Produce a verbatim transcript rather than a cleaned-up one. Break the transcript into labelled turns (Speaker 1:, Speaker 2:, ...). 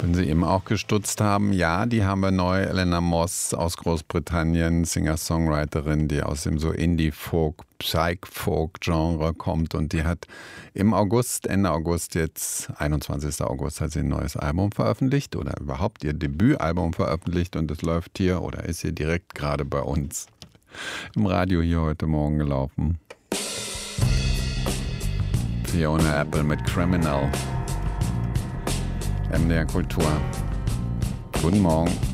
Speaker 1: Wenn Sie eben auch gestutzt haben, ja, die haben wir neu. Elena Moss aus Großbritannien, Singer-Songwriterin, die aus dem so Indie-Folk, Psych-Folk-Genre kommt. Und die hat im August, Ende August jetzt, einundzwanzigsten August, hat sie ein neues Album veröffentlicht oder überhaupt ihr Debütalbum veröffentlicht. Und es läuft hier oder ist hier direkt gerade bei uns im Radio hier heute Morgen gelaufen. Fiona Apple mit Criminal. M D R Kultur. Guten Morgen.